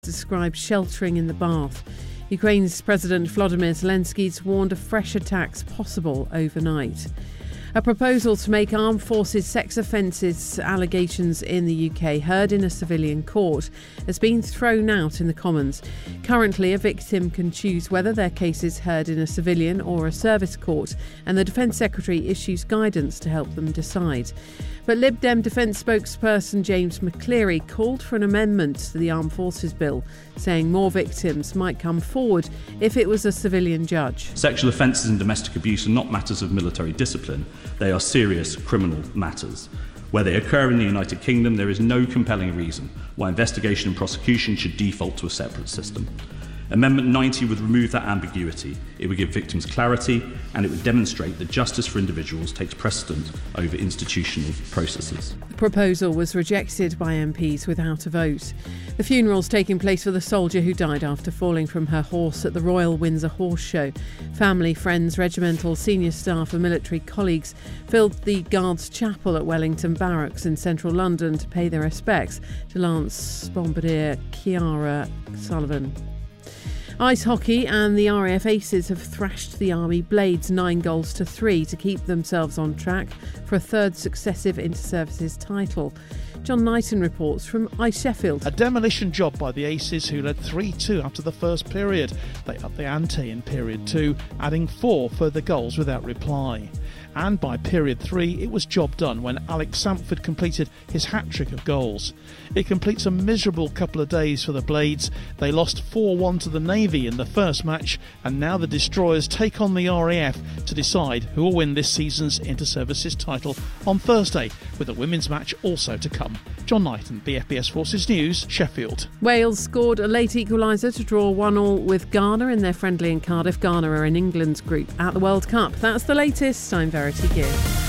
described sheltering in the bath. Ukraine's President Volodymyr Zelensky's warned of fresh attacks possible overnight. A proposal to make armed forces sex offences allegations in the UK heard in a civilian court has been thrown out in the Commons. Currently, a victim can choose whether their case is heard in a civilian or a service court, and the Defence Secretary issues guidance to help them decide. But Lib Dem Defence spokesperson James McCleary called for an amendment to the Armed Forces Bill, saying more victims might come forward if it was a civilian judge. Sexual offences and domestic abuse are not matters of military discipline. They are serious criminal matters. Where they occur in the United Kingdom, there is no compelling reason why investigation and prosecution should default to a separate system. Amendment 90 would remove that ambiguity. It would give victims clarity, and it would demonstrate that justice for individuals takes precedent over institutional processes. The proposal was rejected by MPs without a vote. The funeral's taking place for the soldier who died after falling from her horse at the Royal Windsor Horse Show. Family, friends, regimental, senior staff and military colleagues filled the Guards Chapel at Wellington Barracks in central London to pay their respects to Lance Bombardier Ciara Sullivan. Ice hockey and the RAF Aces have thrashed the Army Blades 9-3 to keep themselves on track for a third successive inter-services title. John Knighton reports from Ice Sheffield. A demolition job by the Aces, who led 3-2 after the first period. They upped the ante in period 2, adding 4 further goals without reply. And by period 3, it was job done when Alex Samford completed his hat-trick of goals. It completes a miserable couple of days for the Blades. They lost 4-1 to the Navy in the first match, and now the Destroyers take on the RAF to decide who will win this season's inter-services title on Thursday, with a women's match also to come. John Knighton, BFBS Forces News, Sheffield. Wales scored a late equaliser to draw 1-1 with Ghana in their friendly in Cardiff. Ghana are in England's group at the World Cup. That's the latest. I'm Verity Gear.